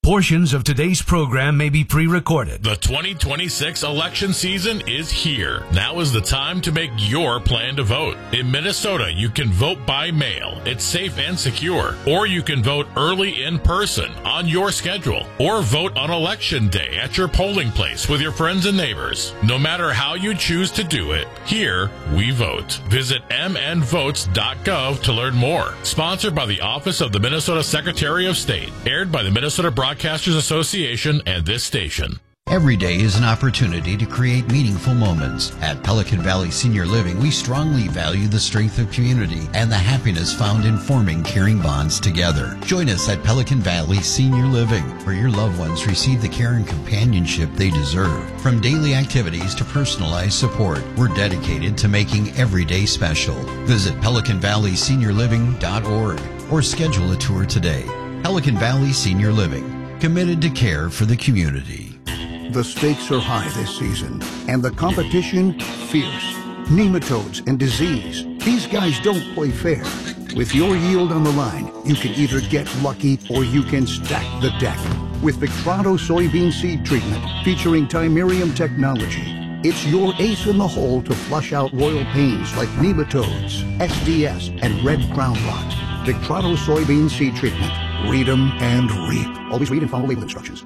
Portions of today's program may be pre-recorded. The 2026 election season is here. Now is the time to make your plan to vote. In Minnesota, you can vote by mail. It's safe and secure. Or you can vote early in person on your schedule. Or vote on Election Day at your polling place with your friends and neighbors. No matter how you choose to do it, here we vote. Visit mnvotes.gov to learn more. Sponsored by the Office of the Minnesota Secretary of State. Aired by the Minnesota Broadcasters Association and this station. Every day is an opportunity to create meaningful moments. At Pelican Valley Senior Living, we strongly value the strength of community and the happiness found in forming caring bonds together. Join us at Pelican Valley Senior Living, where your loved ones receive the care and companionship they deserve. From daily activities to personalized support, we're dedicated to making every day special. Visit PelicanValleySeniorLiving.org or schedule a tour today. Pelican Valley Senior Living, committed to care for the community. The stakes are high this season, and the competition fierce. Nematodes and disease. These guys don't play fair. With your yield on the line, you can either get lucky or you can stack the deck. With Victrado soybean seed treatment featuring Timerium technology, it's your ace in the hole to flush out royal pains like nematodes, SDS, and red crown rot. Victrado soybean seed treatment. Read them and reap. Always read and follow label instructions.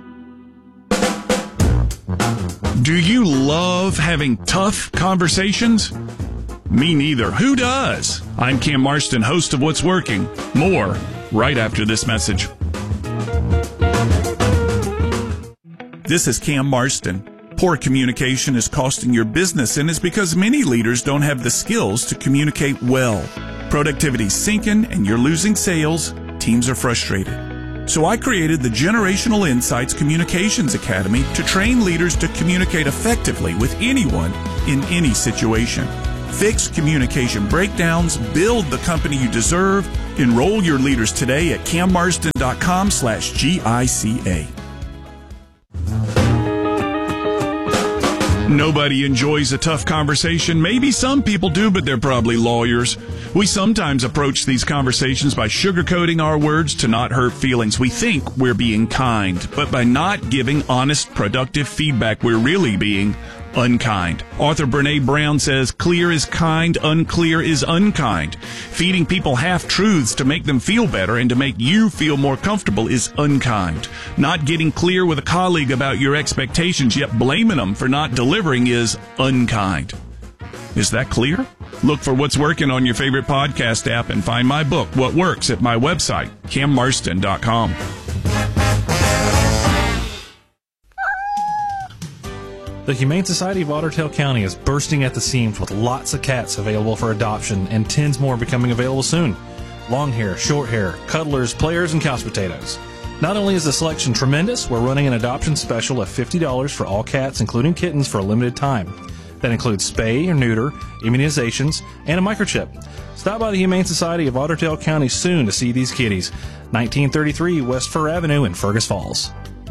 Do you love having tough conversations? Me neither. Who does? I'm Cam Marston, host of What's Working. More right after this message. This is Cam Marston. Poor communication is costing your business, and it's because many leaders don't have the skills to communicate well. Productivity's sinking, and you're losing sales. Teams are frustrated. So I created the Generational Insights Communications Academy to train leaders to communicate effectively with anyone in any situation. Fix communication breakdowns, build the company you deserve. Enroll your leaders today at cammarston.com/GICA. Nobody enjoys a tough conversation. Maybe some people do, but they're probably lawyers. We sometimes approach these conversations by sugarcoating our words to not hurt feelings. We think we're being kind, but by not giving honest, productive feedback, we're really being unkind. Author Brene Brown says, clear is kind, unclear is unkind. Feeding people half-truths to make them feel better and to make you feel more comfortable is unkind. Not getting clear with a colleague about your expectations, yet blaming them for not delivering is unkind. Is that clear? Look for What's Working on your favorite podcast app and find my book, What Works, at my website, cammarston.com. The Humane Society of Ottertail County is bursting at the seams with lots of cats available for adoption and 10 more becoming available soon. Long hair, short hair, cuddlers, players, and couch potatoes. Not only is the selection tremendous, we're running an adoption special of $50 for all cats, including kittens, for a limited time. That includes spay or neuter, immunizations, and a microchip. Stop by the Humane Society of Ottertail County soon to see these kitties. 1933 West Fur Avenue in Fergus Falls.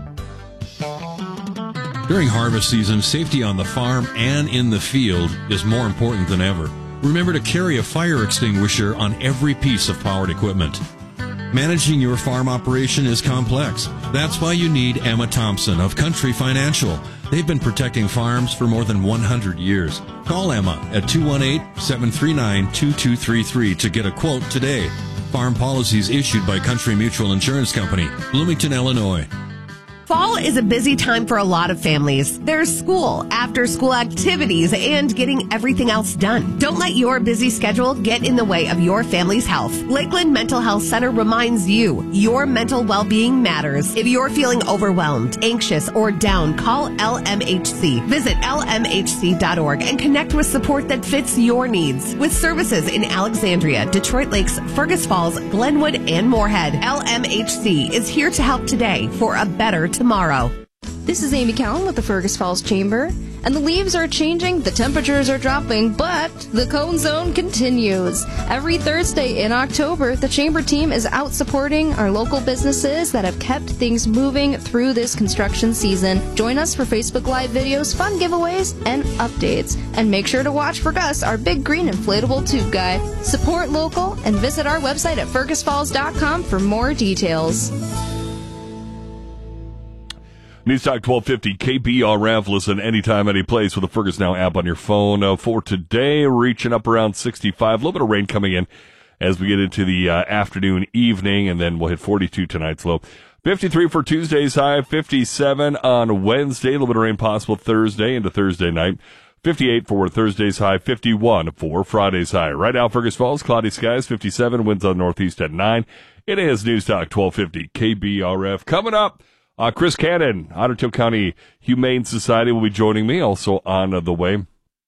During harvest season, safety on the farm and in the field is more important than ever. Remember to carry a fire extinguisher on every piece of powered equipment. Managing your farm operation is complex. That's why you need Emma Thompson of Country Financial. They've been protecting farms for more than 100 years. Call Emma at 218-739-2233 to get a quote today. Farm policies issued by Country Mutual Insurance Company, Bloomington, Illinois. Fall is a busy time for a lot of families. There's school, after-school activities, and getting everything else done. Don't let your busy schedule get in the way of your family's health. Lakeland Mental Health Center reminds you your mental well-being matters. If you're feeling overwhelmed, anxious, or down, call LMHC. Visit lmhc.org and connect with support that fits your needs. With services in Alexandria, Detroit Lakes, Fergus Falls, Glenwood, and Moorhead, LMHC is here to help today for a better tomorrow. This is Amy Cowan with the Fergus Falls Chamber, and the leaves are changing, the temperatures are dropping, but the Cone Zone continues. Every Thursday in October, the Chamber team is out supporting our local businesses that have kept things moving through this construction season. Join us for Facebook Live videos, fun giveaways, and updates. And make sure to watch for Gus, our big green inflatable tube guy. Support local and visit our website at fergusfalls.com for more details. Fergus Falls News Talk 1250 KBRF. Listen anytime, any place with the Fergus Now app on your phone. For today, reaching up around 65. A little bit of rain coming in as we get into the afternoon, evening, and then we'll hit 42 tonight's low. 53 for Tuesday's high, 57 on Wednesday. A little bit of rain possible Thursday into Thursday night. 58 for Thursday's high, 51 for Friday's high. Right now, Fergus Falls, cloudy skies, 57, winds on northeast at 9. It is News Talk 1250 KBRF. Coming up, Chris Cannon, Otter Tail County Humane Society, will be joining me also on the way.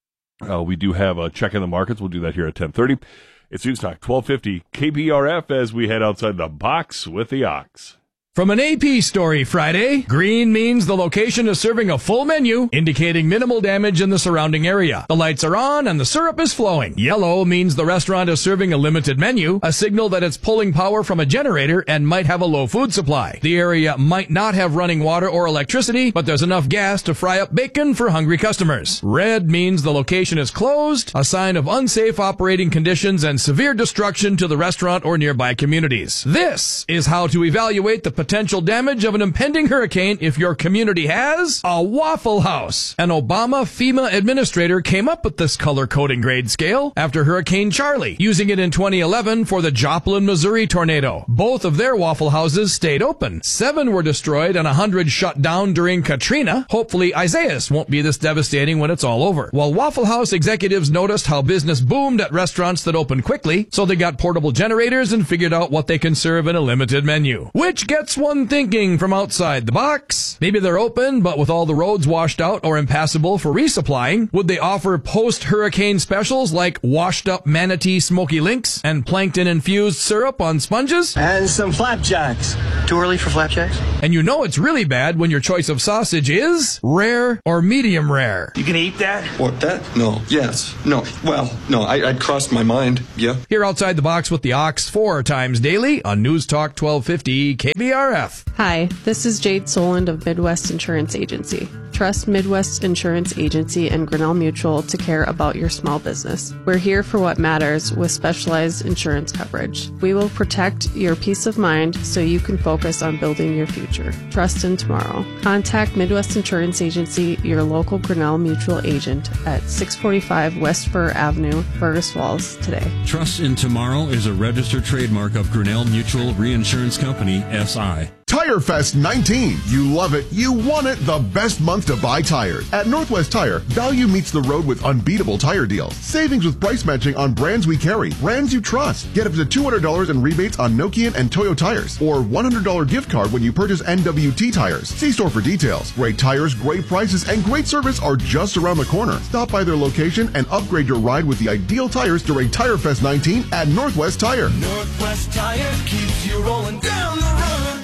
We do have a check in the markets. We'll do that here at 10:30. It's News Talk 1250 KBRF as we head outside the box with the Ox. From an AP story Friday, green means the location is serving a full menu, indicating minimal damage in the surrounding area. The lights are on and the syrup is flowing. Yellow means the restaurant is serving a limited menu, a signal that it's pulling power from a generator and might have a low food supply. The area might not have running water or electricity, but there's enough gas to fry up bacon for hungry customers. Red means the location is closed, a sign of unsafe operating conditions and severe destruction to the restaurant or nearby communities. This is how to evaluate the potential damage of an impending hurricane if your community has a Waffle House. An Obama FEMA administrator came up with this color coding grade scale after Hurricane Charlie, using it in 2011 for the Joplin, Missouri tornado. Both of their Waffle Houses stayed open. 7 were destroyed and 100 shut down during Katrina. Hopefully Isaias won't be this devastating when it's all over. While Waffle House executives noticed how business boomed at restaurants that opened quickly, so they got portable generators and figured out what they can serve in a limited menu. Which gets one thinking from outside the box. Maybe they're open, but with all the roads washed out or impassable for resupplying, would they offer post-hurricane specials like washed-up manatee smoky links and plankton-infused syrup on sponges? And some flapjacks. Too early for flapjacks? And you know it's really bad when your choice of sausage is rare or medium rare. You can eat that? What, that? No. Yes. No. Well, no, I'd crossed my mind. Yeah. Here outside the box with the Ox 4 times daily on News Talk 1250 KBRF. Hi, this is Jade Soland of Midwest Insurance Agency. Trust Midwest Insurance Agency and Grinnell Mutual to care about your small business. We're here for what matters with specialized insurance coverage. We will protect your peace of mind so you can focus on building your future. Trust in tomorrow. Contact Midwest Insurance Agency, your local Grinnell Mutual agent at 645 West Fur Avenue, Fergus Falls today. Trust in Tomorrow is a registered trademark of Grinnell Mutual Reinsurance Company, SI. Tire Fest 19. You love it. You want it. The best month to buy tires. At Northwest Tire, value meets the road with unbeatable tire deals. Savings with price matching on brands we carry. Brands you trust. Get up to $200 in rebates on Nokian and Toyo tires. Or $100 gift card when you purchase NWT tires. See store for details. Great tires, great prices, and great service are just around the corner. Stop by their location and upgrade your ride with the ideal tires during Tire Fest 19 at Northwest Tire. Northwest Tire keeps you rolling down the road.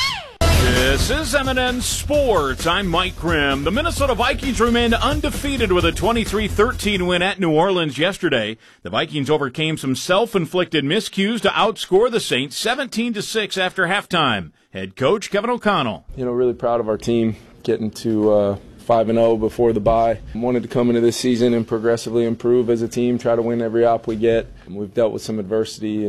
This is M&N Sports. I'm Mike Grimm. The Minnesota Vikings remained undefeated with a 23-13 win at New Orleans yesterday. The Vikings overcame some self-inflicted miscues to outscore the Saints 17-6 after halftime. Head coach Kevin O'Connell. Really proud of our team getting to 5-0 before the bye. Wanted to come into this season and progressively improve as a team, try to win every op we get. We've dealt with some adversity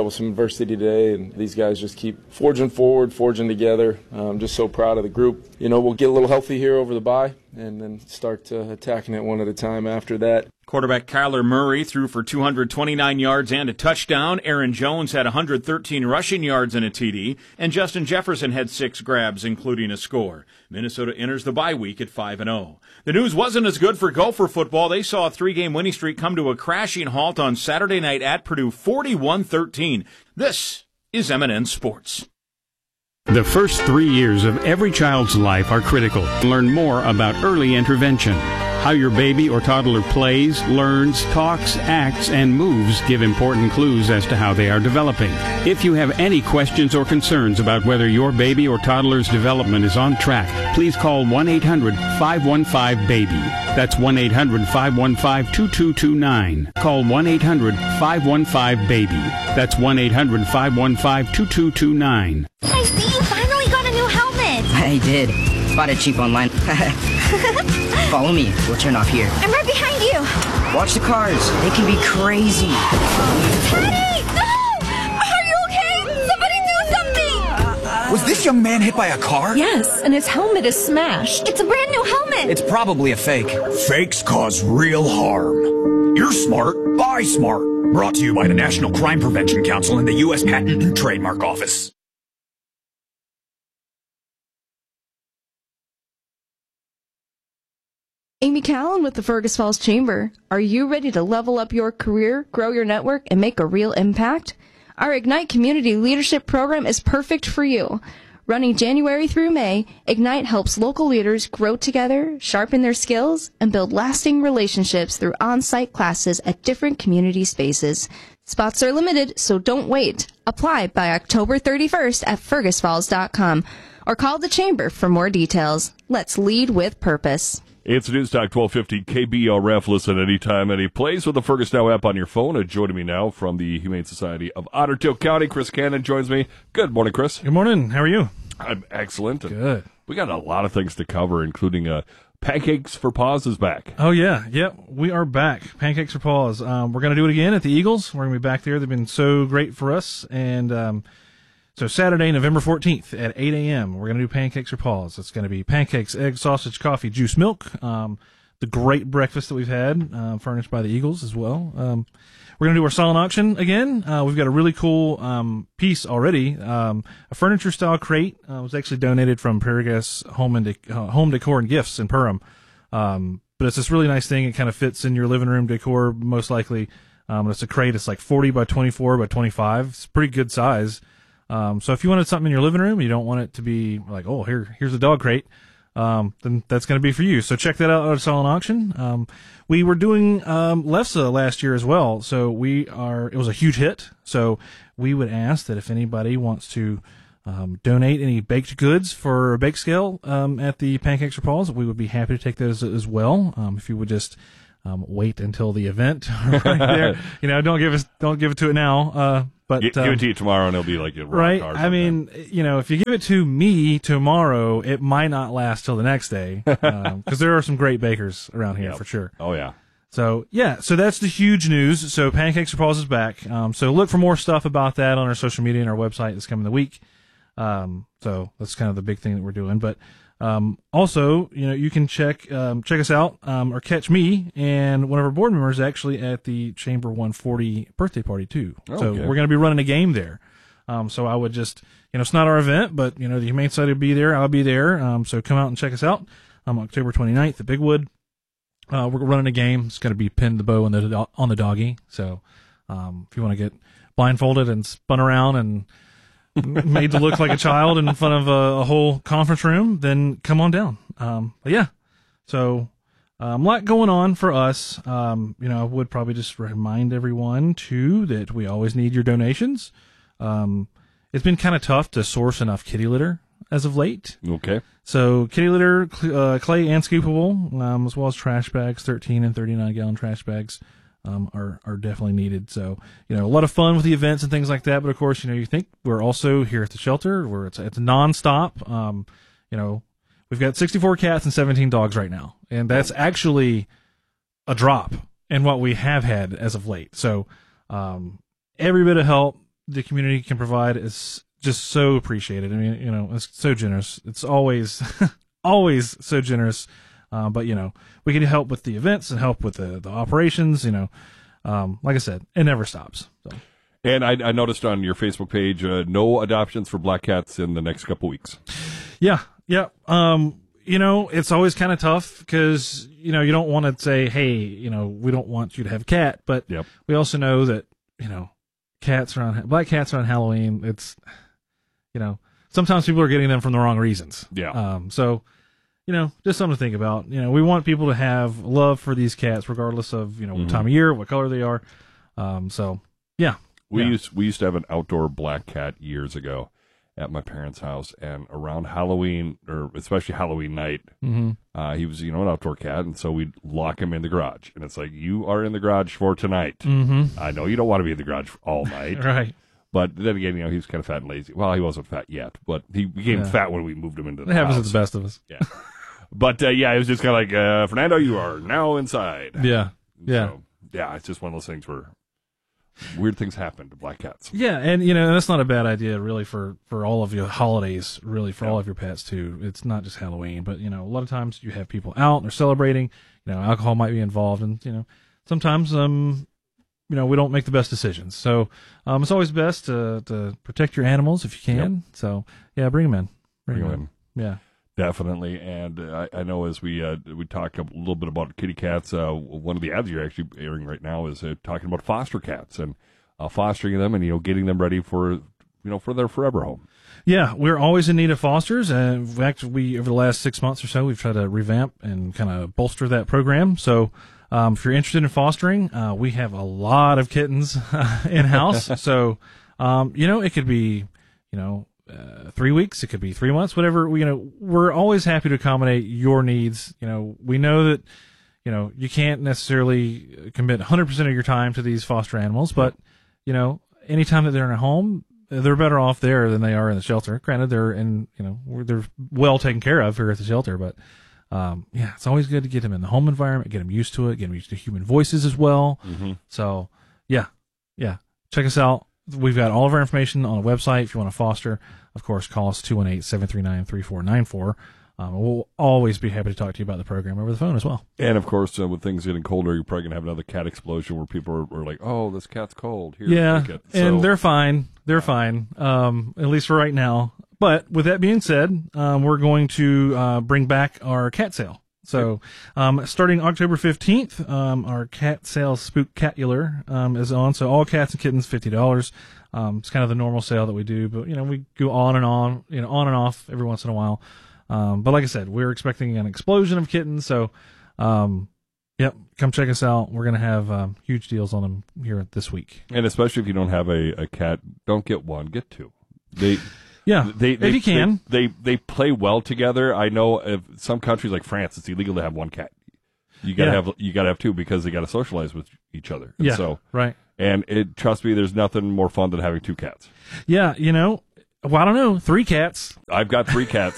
today, and these guys just keep forging forward, forging together. I'm just so proud of the group. We'll get a little healthy here over the bye and then start attacking it one at a time after that. Quarterback Kyler Murray threw for 229 yards and a touchdown. Aaron Jones had 113 rushing yards and a TD. And Justin Jefferson had 6 grabs, including a score. Minnesota enters the bye week at 5-0. The news wasn't as good for Gopher football. They saw a 3-game winning streak come to a crashing halt on Saturday night at Purdue, 41-13. This is M&N Sports. The first 3 years of every child's life are critical. Learn more about early intervention. How your baby or toddler plays, learns, talks, acts, and moves give important clues as to how they are developing. If you have any questions or concerns about whether your baby or toddler's development is on track, please call 1-800-515-BABY. That's 1-800-515-2229. Call 1-800-515-BABY. That's 1-800-515-2229. Hey, Steve, you finally got a new helmet. I did. Bought it cheap online. Follow me. We'll turn off here. I'm right behind you. Watch the cars. They can be crazy. Teddy! No! Are you okay? Somebody do something! Was this young man hit by a car? Yes, and his helmet is smashed. It's a brand new helmet. It's probably a fake. Fakes cause real harm. You're smart, buy smart. Brought to you by the National Crime Prevention Council and the U.S. Patent and Trademark Office. Amy Callan with the Fergus Falls Chamber. Are you ready to level up your career, grow your network, and make a real impact? Our Ignite Community Leadership Program is perfect for you. Running January through May, Ignite helps local leaders grow together, sharpen their skills, and build lasting relationships through on-site classes at different community spaces. Spots are limited, so don't wait. Apply by October 31st at fergusfalls.com or call the Chamber for more details. Let's lead with purpose. It's Newstalk 1250 KBRF. Listen anytime, any place with the Fergus Now app on your phone. Joining me now from the Humane Society of Otter Tail County, Chris Cannon joins me. Good morning, Chris. Good morning. How are you? I'm excellent. Good. We got a lot of things to cover, including Pancakes for Paws is back. Oh, yeah. Yep, we are back. Pancakes for Paws. We're going to do it again at the Eagles. We're going to be back there. They've been so great for us. And so Saturday, November 14th at 8 a.m., we're going to do Pancakes for Paws. It's going to be pancakes, egg, sausage, coffee, juice, milk, the great breakfast that we've had, furnished by the Eagles as well. We're going to do our silent auction again. We've got a really cool piece already. A furniture-style crate was actually donated from Prairie Gas Home Decor and Gifts in Perham. But it's this really nice thing. It kind of fits in your living room decor, most likely. It's a crate. It's like 40 by 24 by 25. It's a pretty good size. So if you wanted something in your living room, you don't want it to be like, oh, here's a dog crate, then that's going to be for you. So check that out at our silent auction. We were doing LEFSA last year as well, so it was a huge hit. So we would ask that if anybody wants to donate any baked goods for a bake sale at the Pancakes for Paws, we would be happy to take those as well. If you would just wait until the event right there. Don't give it to it now. But give it to you tomorrow, and it'll be like a rock right. hard I mean, if you give it to me tomorrow, it might not last till the next day, because there are some great bakers around here for sure. Oh yeah. So so that's the huge news. So Pancakes for Paws is back. So look for more stuff about that on our social media and our website this coming the week. So that's kind of the big thing that we're doing. But also, you can check us out, or catch me and one of our board members actually at the Chamber 140 birthday party too. Oh, so okay. we're going to be running a game there. So I would just, it's not our event, but the Humane Society will be there. I'll be there. So come out and check us out. October 29th at Bigwood. We're running a game. It's going to be pin the bow on the doggy. So, if you want to get blindfolded and spun around and made to look like a child in front of a whole conference room, then come on down. But yeah, so a lot going on for us. I would probably just remind everyone too that we always need your donations. It's been kind of tough to source enough kitty litter as of late. Okay. So kitty litter, clay and scoopable, as well as trash bags, 13 and 39 gallon trash bags. Are definitely needed. So, a lot of fun with the events and things like that. But of course, you think we're also here at the shelter where it's nonstop. We've got 64 cats and 17 dogs right now. And that's actually a drop in what we have had as of late. So, every bit of help the community can provide is just so appreciated. I mean, it's so generous. It's always, always so generous. But we can help with the events and help with the operations. Like I said, it never stops. So. And I noticed on your Facebook page, no adoptions for black cats in the next couple weeks. Yeah. It's always kind of tough because you don't want to say, hey, we don't want you to have a cat, but we also know that black cats are on Halloween. It's sometimes people are getting them from the wrong reasons. Yeah. So. Just something to think about. We want people to have love for these cats, regardless of what time of year, what color they are. We used to have an outdoor black cat years ago at my parents' house, and around Halloween, or especially Halloween night, he was an outdoor cat, and so we'd lock him in the garage, and it's like, you are in the garage for tonight. I know you don't want to be in the garage all night, right? But then again, he was kind of fat and lazy. Well, he wasn't fat yet, but he became fat when we moved him into the house. It happens to the best of us. Yeah. But, it was just kind of like, Fernando, you are now inside. Yeah. So, it's just one of those things where weird things happen to black cats. Yeah, and that's not a bad idea really for all of your holidays, really for all of your pets too. It's not just Halloween, but a lot of times you have people out and they're celebrating. Alcohol might be involved, and sometimes we don't make the best decisions. So it's always best to protect your animals if you can. Yep. So yeah, bring them in. Bring them in. Yeah. Definitely, and I know as we talk a little bit about kitty cats, one of the ads you're actually airing right now is talking about foster cats and fostering them and getting them ready for for their forever home. Yeah, we're always in need of fosters, and in fact, over the last 6 months or so, we've tried to revamp and kind of bolster that program. So if you're interested in fostering, we have a lot of kittens in house. So it could be 3 weeks, it could be 3 months, whatever. We're always happy to accommodate your needs. We know that you can't necessarily commit 100% of your time to these foster animals, but anytime that they're in a home, they're better off there than they are in the shelter. Granted, they're well taken care of here at the shelter, but it's always good to get them in the home environment, get them used to it, get them used to human voices as well. Mm-hmm. So yeah, check us out. We've got all of our information on the website. If you want to foster, of course, call us 218-739-3494. We'll always be happy to talk to you about the program over the phone as well. And, of course, with things getting colder, you're probably going to have another cat explosion where people are like, oh, this cat's cold. Here, take it. And they're fine. They're fine, at least for right now. But with that being said, we're going to bring back our cat sale. So, starting October 15th, our cat sale Spooktacular is on. So all cats and kittens, $50. It's kind of the normal sale that we do, but we go on and on, on and off every once in a while. But like I said, we're expecting an explosion of kittens. So, come check us out. We're going to have huge deals on them here this week. And especially if you don't have a cat, don't get one, get two. If you can. They play well together. I know of some countries like France, it's illegal to have one cat. You gotta have two because they gotta socialize with each other. And right. And trust me, there's nothing more fun than having two cats. Yeah, well, I don't know, 3 cats. I've got 3 cats.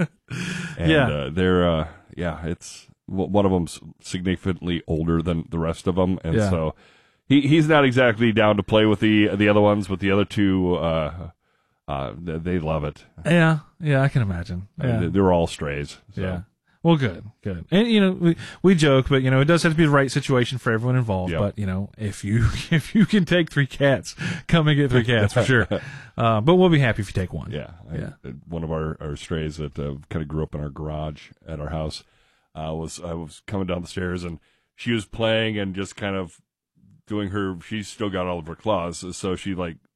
And they're it's one of them's significantly older than the rest of them, and so he's not exactly down to play with the other ones, but the other 2. They love it. Yeah, I can imagine. Yeah. They're all strays. So. Yeah. Well, good. And we joke, but it does have to be the right situation for everyone involved. Yep. But if you can take 3 cats, come and get 3 cats for sure. But we'll be happy if you take 1. Yeah. One of our strays that kind of grew up in our garage at our house I was coming down the stairs and she was playing and just kind of doing she's still got all of her claws, so she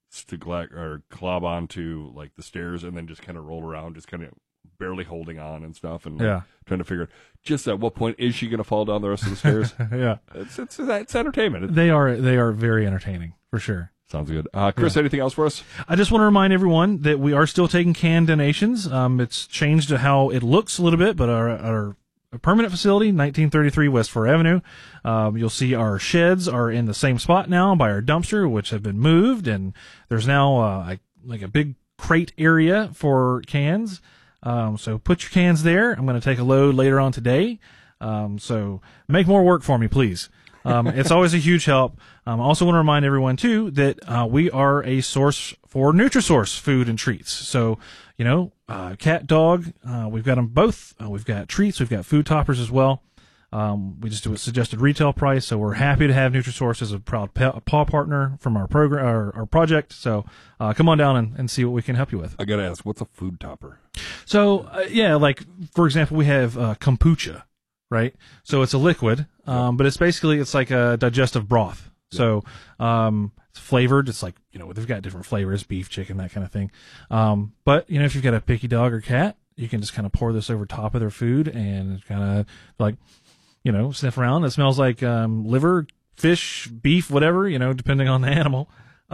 clob onto the stairs and then just kind of roll around, just kind of barely holding on and stuff, and trying to figure out just at what point is she going to fall down the rest of the stairs. Yeah, it's entertainment. They are very entertaining for sure. Sounds good. Chris, anything else for us? I just want to remind everyone that we are still taking canned donations. It's changed to how it looks a little bit, but our permanent facility, 1933 West 4 Avenue. You'll see our sheds are in the same spot now by our dumpster, which have been moved, and there's now a big crate area for cans. So put your cans there. I'm going to take a load later on today. So make more work for me, please. It's always a huge help. I also want to remind everyone too that we are a source for Nutrisource food and treats. So, cat, dog, we've got them both. We've got treats, we've got food toppers as well. We just do a suggested retail price, so we're happy to have Nutrisource as a proud paw partner from our program, our project. So come on down and see what we can help you with. I gotta ask, what's a food topper? So for example, we have kombucha, right? So it's a liquid, but it's like a digestive broth. Yeah. So it's flavored. It's like they've got different flavors, beef, chicken, that kind of thing. But if you've got a picky dog or cat, you can just kind of pour this over top of their food and kind of sniff around. It smells like liver, fish, beef, whatever, depending on the animal.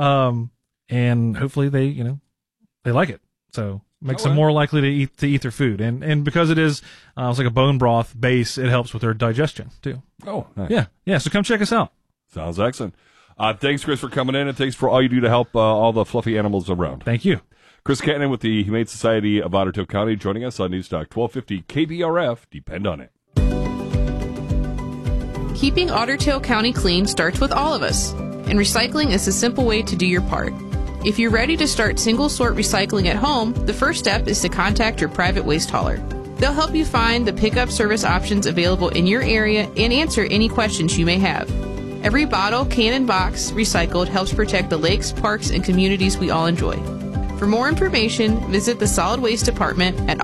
And hopefully they like it. So makes them more likely to eat their food. And because it is it's like a bone broth base, it helps with their digestion too. Oh, nice. Yeah. So come check us out. Sounds excellent. Thanks, Chris, for coming in, and thanks for all you do to help all the fluffy animals around. Thank you. Chris Cannon with the Humane Society of Otter Tail County joining us on Newstalk 1250 KBRF. Depend on it. Keeping Otter Tail County clean starts with all of us. and recycling is a simple way to do your part. If you're ready to start single-sort recycling at home, the first step is to contact your private waste hauler. They'll help you find the pickup service options available in your area and answer any questions you may have. Every bottle, can, and box recycled helps protect the lakes, parks, and communities we all enjoy. For more information, visit the Solid Waste Department at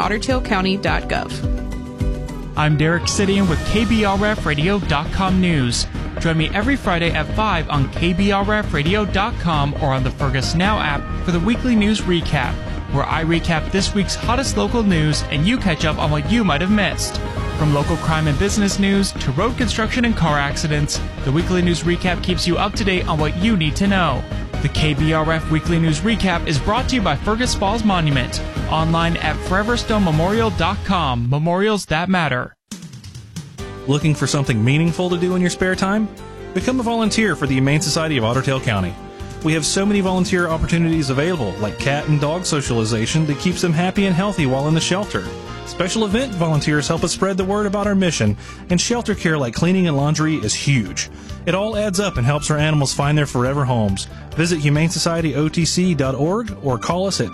ottertailcounty.gov. I'm Derek Sidian with KBRFradio.com News. Join me every Friday at 5 on KBRFradio.com or on the Fergus Now app for the weekly news recap, where I recap this week's hottest local news and you catch up on what you might have missed. From local crime and business news to road construction and car accidents, the weekly news recap keeps you up to date on what you need to know. The KBRF Weekly News Recap is brought to you by Fergus Falls Monument, online at foreverstonmemorial.com. Memorials that matter. Looking for something meaningful to do in your spare time? Become a volunteer for the Humane Society of Otter Tail County. We have so many volunteer opportunities available, like cat and dog socialization that keeps them happy and healthy while in the shelter. Special event volunteers help us spread the word about our mission, and shelter care like cleaning and laundry is huge. It all adds up and helps our animals find their forever homes. Visit humanesocietyotc.org or call us at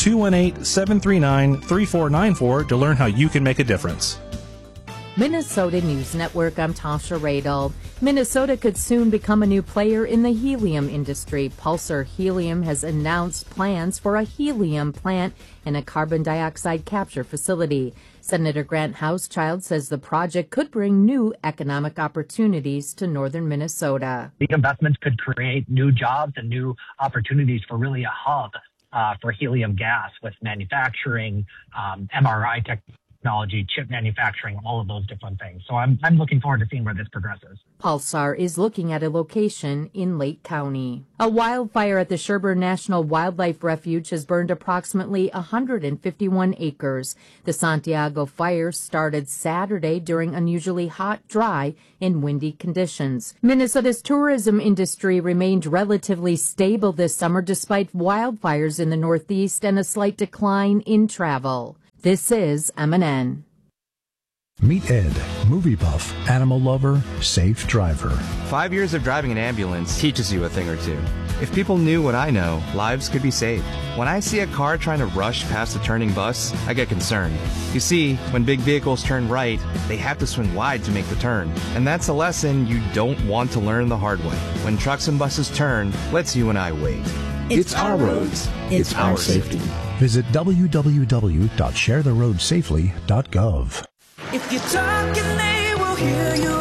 218-739-3494 to learn how you can make a difference. Minnesota News Network, I'm Tasha Radel. Minnesota could soon become a new player in the helium industry. Pulsar Helium has announced plans for a helium plant and a carbon dioxide capture facility. Senator Grant Hauschild says the project could bring new economic opportunities to northern Minnesota. These investments could create new jobs and new opportunities for really a hub for helium gas with manufacturing, MRI technology, chip manufacturing, all of those different things. So I'm looking forward to seeing where this progresses. Pulsar is looking at a location in Lake County. A wildfire at the Sherburne National Wildlife Refuge has burned approximately 151 acres. The Santiago fire started Saturday during unusually hot, dry, and windy conditions. Minnesota's tourism industry remained relatively stable this summer despite wildfires in the Northeast and a slight decline in travel. This is MNN. Meet Ed, movie buff, animal lover, safe driver. 5 years of driving an ambulance teaches you a thing or two. If people knew what I know, lives could be saved. When I see a car trying to rush past a turning bus, I get concerned. You see, when big vehicles turn right, they have to swing wide to make the turn. And that's a lesson you don't want to learn the hard way. When trucks and buses turn, let's you and I wait. It's our roads. It's our safety. Visit www.sharetheroadsafely.gov. If you're talking, they will hear you.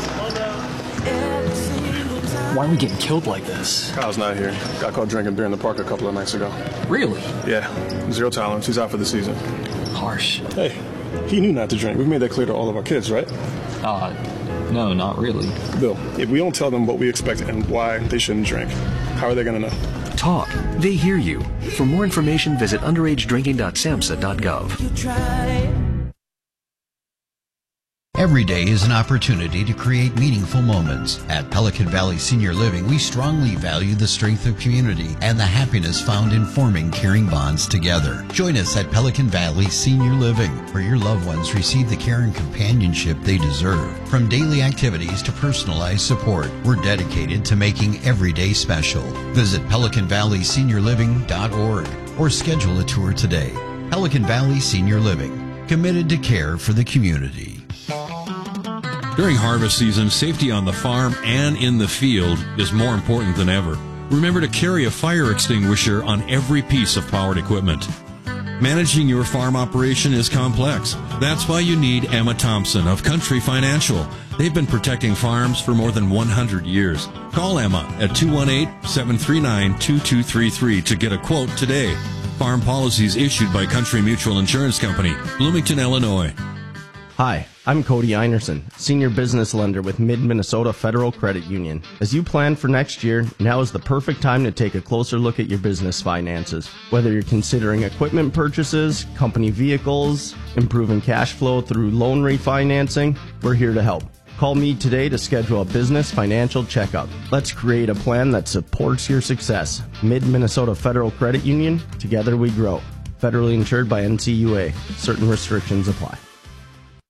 Why are we getting killed like this? Kyle's not here. Got caught drinking beer in the park a couple of nights ago. Really? Yeah. 0 tolerance. He's out for the season. Harsh. Hey, he knew not to drink. We've made that clear to all of our kids, right? No, not really. Bill, if we don't tell them what we expect and why they shouldn't drink, how are they going to know? Talk. They hear you. For more information, visit underagedrinking.samhsa.gov. You tried. Every day is an opportunity to create meaningful moments. At Pelican Valley Senior Living, we strongly value the strength of community and the happiness found in forming caring bonds together. Join us at Pelican Valley Senior Living, where your loved ones receive the care and companionship they deserve. From daily activities to personalized support, we're dedicated to making every day special. Visit PelicanValleySeniorLiving.org or schedule a tour today. Pelican Valley Senior Living, committed to care for the community. During harvest season, safety on the farm and in the field is more important than ever. Remember to carry a fire extinguisher on every piece of powered equipment. Managing your farm operation is complex. That's why you need Emma Thompson of Country Financial. They've been protecting farms for more than 100 years. Call Emma at 218-739-2233 to get a quote today. Farm policies issued by Country Mutual Insurance Company, Bloomington, Illinois. Hi, I'm Cody Einerson, Senior Business Lender with Mid-Minnesota Federal Credit Union. As you plan for next year, now is the perfect time to take a closer look at your business finances. Whether you're considering equipment purchases, company vehicles, improving cash flow through loan refinancing, we're here to help. Call me today to schedule a business financial checkup. Let's create a plan that supports your success. Mid-Minnesota Federal Credit Union, together we grow. Federally insured by NCUA. Certain restrictions apply.